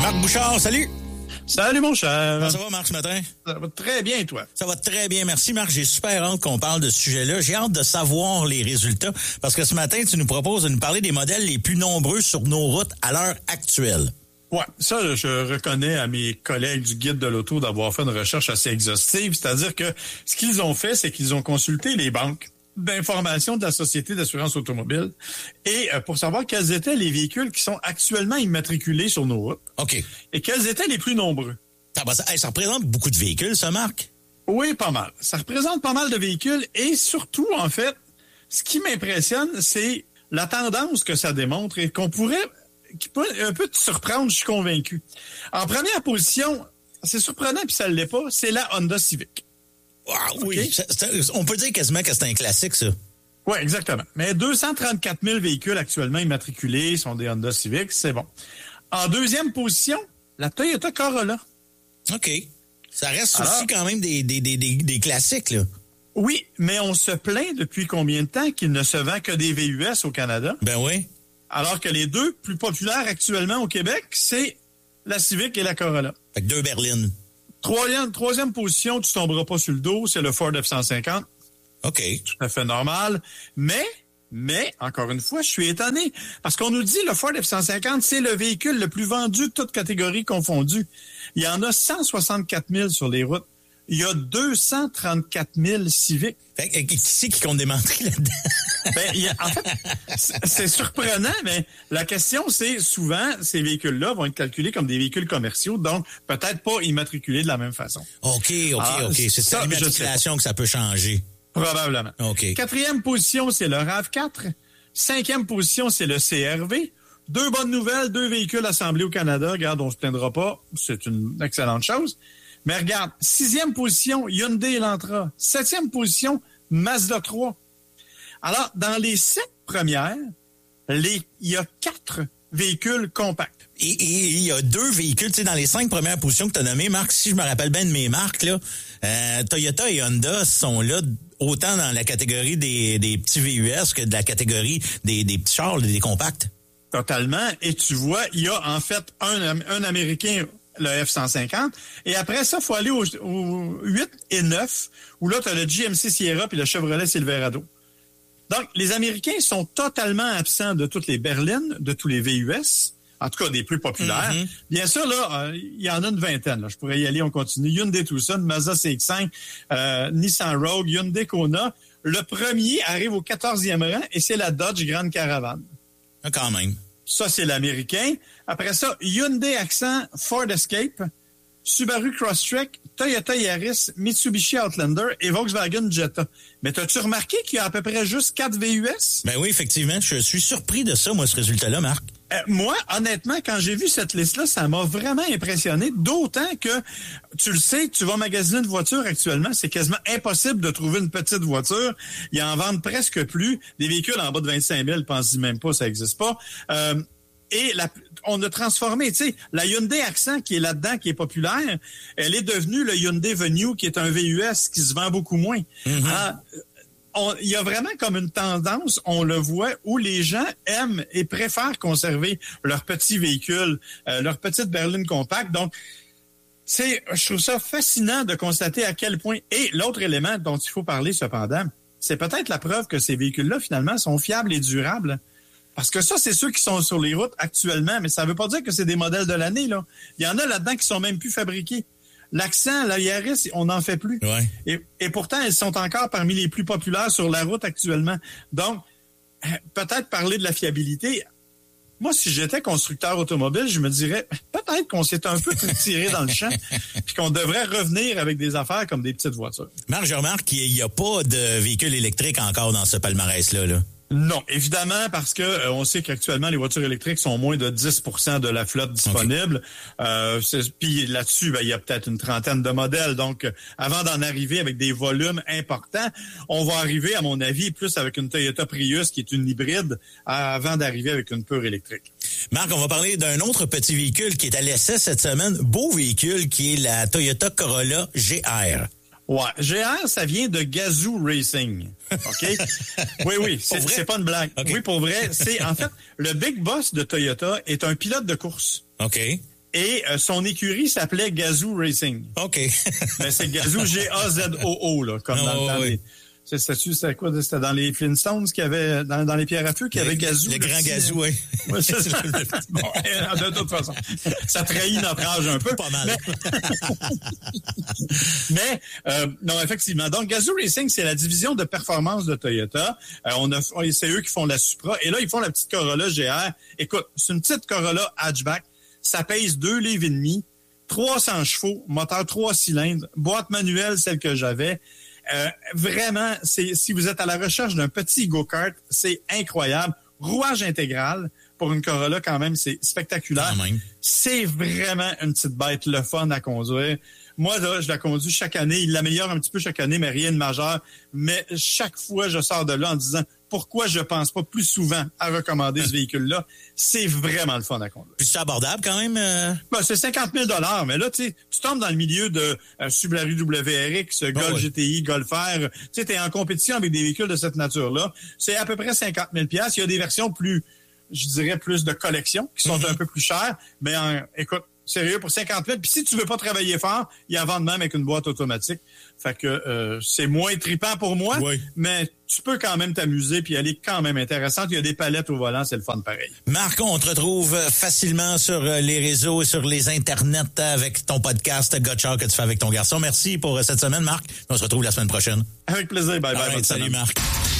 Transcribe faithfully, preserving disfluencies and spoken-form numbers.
Marc Bouchard, salut! Salut mon cher. Comment ça va, Marc, ce matin? Ça va très bien, toi? Ça va très bien, merci, Marc. J'ai super hâte qu'on parle de ce sujet-là. J'ai hâte de savoir les résultats parce que ce matin, tu nous proposes de nous parler des modèles les plus nombreux sur nos routes à l'heure actuelle. Ouais, ça, je reconnais à mes collègues du Guide de l'auto d'avoir fait une recherche assez exhaustive. C'est-à-dire que ce qu'ils ont fait, c'est qu'ils ont consulté les banques d'informations de la Société d'assurance automobile et euh, pour savoir quels étaient les véhicules qui sont actuellement immatriculés sur nos routes. OK. Et quels étaient les plus nombreux. Ça, ça représente beaucoup de véhicules, ça, Marc? Oui, pas mal. Ça représente pas mal de véhicules et surtout, en fait, ce qui m'impressionne, c'est la tendance que ça démontre et qu'on pourrait, qui peut un peu te surprendre, je suis convaincu. En première position, c'est surprenant puis ça ne l'est pas, c'est la Honda Civic. Wow, oui, okay. c'est, c'est, on peut dire quasiment que c'est un classique, ça. Oui, exactement. Mais deux cent trente-quatre mille véhicules actuellement immatriculés sont des Honda Civic, c'est bon. En deuxième position, la Toyota Corolla. OK. Ça reste Alors, aussi quand même des, des, des, des, des classiques, là. Oui, mais on se plaint depuis combien de temps qu'il ne se vend que des V U S au Canada? Ben oui. Alors que les deux plus populaires actuellement au Québec, c'est la Civic et la Corolla. Fait que deux berlines. Troisième, troisième position, tu tomberas pas sur le dos, c'est le Ford F cent cinquante. OK. Tout à fait normal. Mais, mais, encore une fois, je suis étonné. Parce qu'on nous dit le Ford F cent cinquante, c'est le véhicule le plus vendu de toutes catégories confondues. Il y en a cent soixante-quatre mille sur les routes. Il y a deux cent trente-quatre mille Civic. Fait que, qui c'est qui compte des menteries là-dedans? Ben, il y a, en fait, c'est, c'est surprenant, mais la question, c'est souvent, ces véhicules-là vont être calculés comme des véhicules commerciaux, donc peut-être pas immatriculés de la même façon. OK, OK, ah, OK. C'est ça, l'immatriculation que ça peut changer. Probablement. OK. Quatrième position, c'est le RAV quatre. Cinquième position, c'est le C R V. Deux bonnes nouvelles, deux véhicules assemblés au Canada. Regarde, on se plaindra pas. C'est une excellente chose. Mais regarde, sixième position, Hyundai Elantra. Septième position, Mazda trois. Alors, dans les sept premières, les, il y a quatre véhicules compacts. Et, et il y a deux véhicules, tu sais, dans les cinq premières positions que tu as nommées, Marc, si je me rappelle bien de mes marques, là, euh, Toyota et Honda sont là autant dans la catégorie des, des petits V U S que de la catégorie des, des petits chars, des compacts. Totalement. Et tu vois, il y a en fait un, un Américain, le F cent cinquante. Et après ça, il faut aller au, au huit et neuf, où là, tu as le G M C Sierra puis le Chevrolet Silverado. Donc, les Américains sont totalement absents de toutes les berlines, de tous les V U S, en tout cas des plus populaires. Mm-hmm. Bien sûr, là, il euh, y en a une vingtaine. Là. Je pourrais y aller, on continue. Hyundai Tucson, Mazda C X cinq, euh, Nissan Rogue, Hyundai Kona. Le premier arrive au quatorzième rang et c'est la Dodge Grand Caravan. Ah, quand même. Ça, c'est l'américain. Après ça, Hyundai Accent, Ford Escape, Subaru Crosstrek, Toyota Yaris, Mitsubishi Outlander et Volkswagen Jetta. Mais t'as-tu remarqué qu'il y a à peu près juste quatre V U S? Ben oui, effectivement. Je suis surpris de ça, moi, ce résultat-là, Marc. Euh, moi, honnêtement, quand j'ai vu cette liste-là, ça m'a vraiment impressionné, d'autant que, tu le sais, tu vas magasiner une voiture actuellement, c'est quasiment impossible de trouver une petite voiture. Ils en vendent presque plus. Des véhicules en bas de vingt-cinq mille, pense-y même pas, ça n'existe pas. Euh, et la, on a transformé, tu sais, la Hyundai Accent qui est là-dedans, qui est populaire, elle est devenue le Hyundai Venue, qui est un V U S qui se vend beaucoup moins. Mm-hmm. Ah, il y a vraiment comme une tendance, on le voit, où les gens aiment et préfèrent conserver leur petit véhicule, euh, leur petite berline compacte. Donc, c'est, je trouve ça fascinant de constater à quel point... Et l'autre élément dont il faut parler cependant, c'est peut-être la preuve que ces véhicules-là, finalement, sont fiables et durables. Parce que ça, c'est ceux qui sont sur les routes actuellement, mais ça ne veut pas dire que c'est des modèles de l'année, là. Il y en a là-dedans qui sont même plus fabriqués. L'Accent, la Yaris, on n'en fait plus. Ouais. Et, et pourtant, elles sont encore parmi les plus populaires sur la route actuellement. Donc, peut-être parler de la fiabilité. Moi, si j'étais constructeur automobile, je me dirais peut-être qu'on s'est un peu tiré dans le champ puis qu'on devrait revenir avec des affaires comme des petites voitures. Marc, je remarque qu'il n'y a pas de véhicules électriques encore dans ce palmarès-là, là. Non, évidemment, parce que euh, on sait qu'actuellement, les voitures électriques sont moins de dix pour cent de la flotte disponible. Okay. Euh, puis là-dessus, ben, il y a peut-être une trentaine de modèles. Donc, euh, avant d'en arriver avec des volumes importants, on va arriver, à mon avis, plus avec une Toyota Prius qui est une hybride, avant d'arriver avec une pure électrique. Marc, on va parler d'un autre petit véhicule qui est à l'essai cette semaine. Beau véhicule qui est la Toyota Corolla G R. Ouais, G R, ça vient de Gazoo Racing. OK? Oui, oui, c'est, c'est pas une blague. Okay. Oui, pour vrai, c'est en fait, le big boss de Toyota est un pilote de course. OK. Et euh, son écurie s'appelait Gazoo Racing. OK. Ben, c'est Gazoo, G A Z O O, là, comme oh, dans le temps oui. des... C'était, c'était quoi? C'était dans les Flintstones qu'il y avait, dans, dans les pierres à feu, qu'il y avait Gazoo. Le, le grand Gazoo, oui. Ouais, c'est ça. Bon, de toute façon, ça trahit notre âge un peu. Pas mal. Mais, mais euh, non, effectivement. Donc, Gazoo Racing, c'est la division de performance de Toyota. Euh, on a, c'est eux qui font la Supra. Et là, ils font la petite Corolla G R. Écoute, c'est une petite Corolla hatchback. Ça pèse deux livres et demi, trois cents chevaux, moteur trois cylindres, boîte manuelle, celle que j'avais. Euh, vraiment, c'est, si vous êtes à la recherche d'un petit go-kart, c'est incroyable. Rouage intégral pour une Corolla, quand même, c'est spectaculaire. C'est vraiment une petite bête, le fun à conduire. Moi, là, je la conduis chaque année. Il l'améliore un petit peu chaque année, mais rien de majeur. Mais chaque fois, je sors de là en disant pourquoi je pense pas plus souvent à recommander ce véhicule-là. C'est vraiment le fun à conduire. Puis c'est abordable quand même? Euh... Ben, c'est cinquante mille dollars, mais là, tu sais, tu tombes dans le milieu de euh, Subaru W R X, Golf oh, oui. G T I, Golf R. Tu sais, t'es en compétition avec des véhicules de cette nature-là. C'est à peu près cinquante mille dollars. Il y a des versions plus, je dirais, plus de collection, qui sont mm-hmm. un peu plus chères. Mais en, écoute, sérieux, pour cinquante mille. Puis si tu veux pas travailler fort, il y en vend même avec une boîte automatique. Fait que euh, c'est moins trippant pour moi, oui. mais tu peux quand même t'amuser puis elle est quand même intéressante. Il y a des palettes au volant, c'est le fun pareil. Marc, on te retrouve facilement sur les réseaux et sur les internets avec ton podcast Gotchard que tu fais avec ton garçon. Merci pour cette semaine, Marc. On se retrouve la semaine prochaine. Avec plaisir. Bye bye. Right, salut, Marc.